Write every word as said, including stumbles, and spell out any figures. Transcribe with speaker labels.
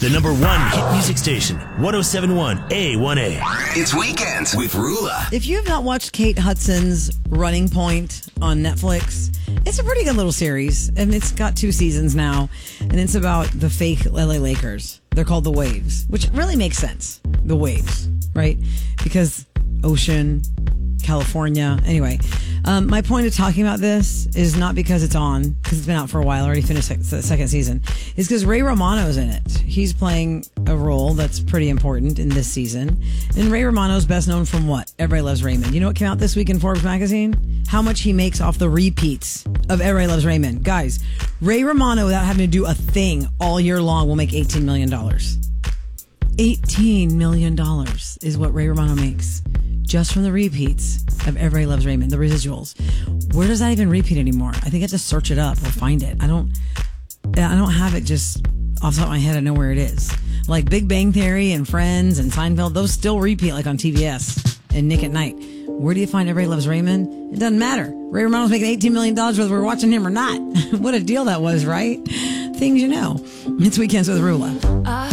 Speaker 1: The number one hit music station, one oh seven point one A one A.
Speaker 2: It's Weekends with Rula.
Speaker 3: If you have not watched Kate Hudson's Running Point on Netflix, it's a pretty good little series, and it's got two seasons now, and it's about the fake L A Lakers. They're called the Waves, which really makes sense. The Waves, right? Because ocean, California. Anyway, um, my point of talking about this is not because it's on, because it's been out for a while, already finished the second season. It's because Ray Romano's in it. He's playing a role that's pretty important in this season. And Ray Romano's best known from what? Everybody Loves Raymond. You know what came out this week in Forbes magazine? How much he makes off the repeats of Everybody Loves Raymond. Guys, Ray Romano, without having to do a thing all year long, will make eighteen million dollars. eighteen million dollars is what Ray Romano makes just from the repeats of Everybody Loves Raymond, the residuals. Where does that even repeat anymore? I think I have to search it up or find it. I don't I don't have it just off the top of my head. I know where it is. Like Big Bang Theory and Friends and Seinfeld, those still repeat like on T B S and Nick at Night. Where do you find Everybody Loves Raymond? It doesn't matter. Ray Romano's making eighteen million dollars whether we're watching him or not. What a deal that was, right? Things you know. It's Weekends with Rula.